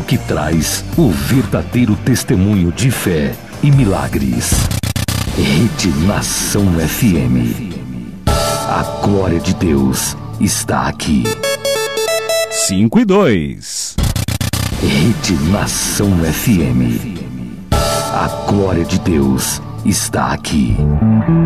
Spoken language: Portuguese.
que traz o verdadeiro testemunho de fé e milagres. Rede Nação FM. A glória de Deus está aqui. 5:2. Rede Nação FM. A glória de Deus está aqui.